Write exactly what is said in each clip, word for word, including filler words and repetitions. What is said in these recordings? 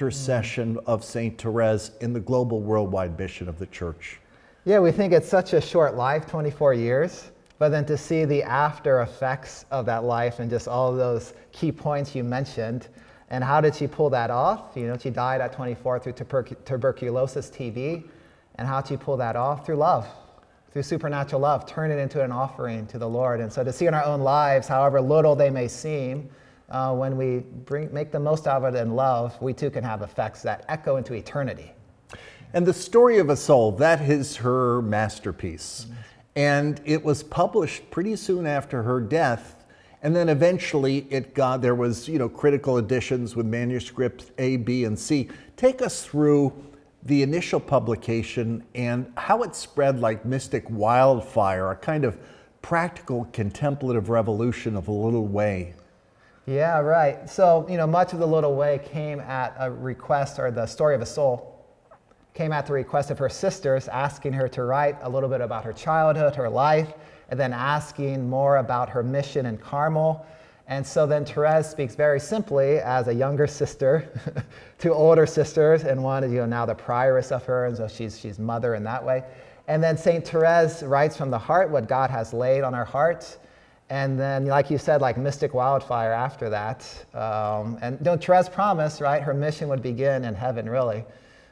intercession of Saint Therese in the global worldwide mission of the Church? Yeah, we think it's such a short life, twenty-four years, but then to see the after effects of that life and just all of those key points you mentioned, and how did she pull that off? You know, she died at twenty-four through tuber- tuberculosis T B, and how did she pull that off? Through love, through supernatural love, turn it into an offering to the Lord. And so to see in our own lives, however little they may seem, uh, when we bring, make the most out of it in love, we too can have effects that echo into eternity. And The Story of a Soul, that is her masterpiece. Mm-hmm. And it was published pretty soon after her death. And then eventually it got, there was, you know, critical editions with manuscripts A, B, and C. Take us through the initial publication and how it spread like mystic wildfire, a kind of practical contemplative revolution of a little way. Yeah, right. So, you know, much of the little way came at a request, or the Story of a Soul came at the request of her sisters, asking her to write a little bit about her childhood, her life, and then asking more about her mission in Carmel. And so then Therese speaks very simply as a younger sister to older sisters, and one is, you know, now the prioress of her, and so she's, she's mother in that way. And then Saint Therese writes from the heart what God has laid on her heart. And then, like you said, like mystic wildfire after that. Um, and you know, Therese promised, right, her mission would begin in heaven, really.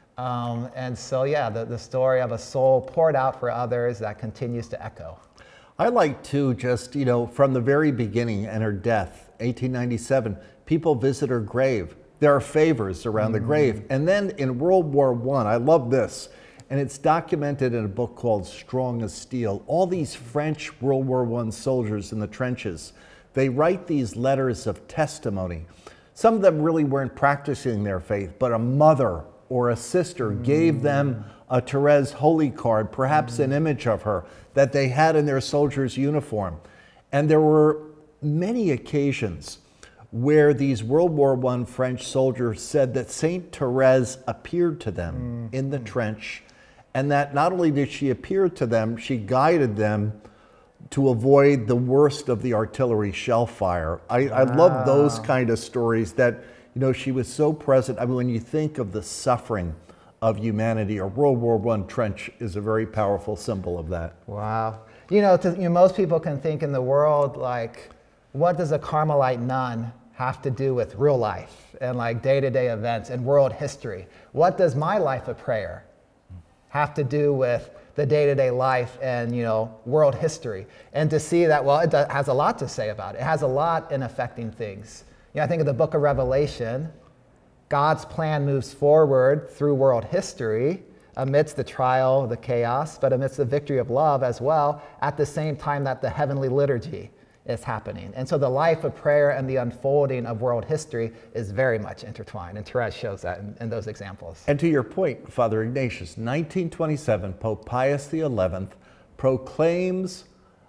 Um, and so, yeah, the, the story of a soul poured out for others that continues to echo. I like to just, you know, from the very beginning and her death, eighteen ninety-seven, people visit her grave. There are favors around mm. the grave. And then in World War One, I love this, and it's documented in a book called Strong as Steel. All these French World War One soldiers in the trenches, they write these letters of testimony. Some of them really weren't practicing their faith, but a mother or a sister mm. gave them a Therese holy card, perhaps mm. an image of her that they had in their soldier's uniform. And there were many occasions where these World War One French soldiers said that Saint Therese appeared to them mm. in the trench, and that not only did she appear to them, she guided them to avoid the worst of the artillery shell fire. I, wow. I love those kind of stories that, you know, she was so present. I mean, when you think of the suffering of humanity, a World War One trench is a very powerful symbol of that. Wow. You know, to, you know, most people can think in the world, like, what does a Carmelite nun have to do with real life and like day-to-day events and world history? What does my life of prayer have to do with the day-to-day life and, you know, world history? And to see that, well, it does, has a lot to say about it. It has a lot in affecting things. You know, I think of the book of Revelation. God's plan moves forward through world history amidst the trial, the chaos, but amidst the victory of love as well, at the same time that the heavenly liturgy is happening. And so the life of prayer and the unfolding of world history is very much intertwined, and Therese shows that in, in those examples. And to your point, Father Ignatius, nineteen twenty-seven, Pope Pius the eleventh proclaims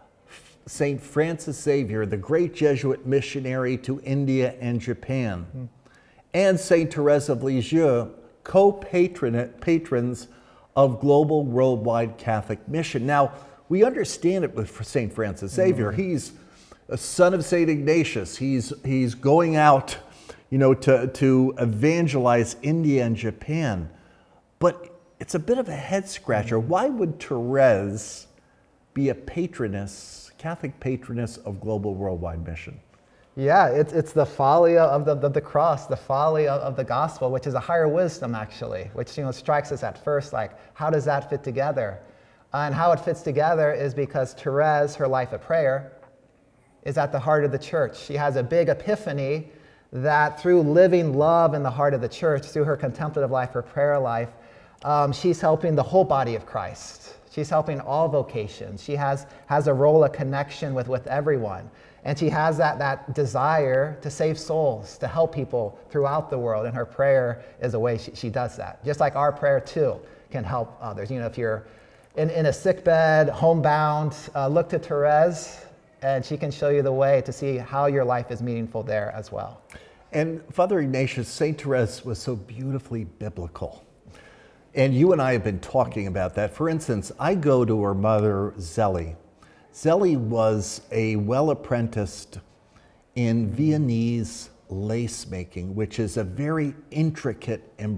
Saint Francis Xavier, the great Jesuit missionary to India and Japan, mm. and Saint Therese of Lisieux, co-patrons of global worldwide Catholic mission. Now, we understand it with Saint Francis Xavier. Mm. He's a son of Saint Ignatius. He's, he's going out, you know, to, to evangelize India and Japan. But it's a bit of a head scratcher. Why would Therese be a patroness, Catholic patroness of global worldwide mission? Yeah, it's, it's the folly of the, the, the cross, the folly of, of the gospel, which is a higher wisdom, actually, which, you know, strikes us at first, like, how does that fit together? Uh, and how it fits together is because Therese, her life of prayer, is at the heart of the church. She has a big epiphany that through living love in the heart of the church, through her contemplative life, her prayer life, um, she's helping the whole body of Christ. She's helping all vocations. She has, has a role, a connection with, with everyone. And she has that, that desire to save souls, to help people throughout the world. And her prayer is a way she, she does that. Just like our prayer, too, can help others. You know, if you're in, in a sick bed, homebound, uh, look to Therese, and she can show you the way to see how your life is meaningful there as well. And Father Ignatius, Saint Therese was so beautifully biblical. And you and I have been talking about that. For instance, I go to her mother, Zélie. Zélie was a well-apprenticed in Viennese lace making, which is a very intricate embroidery.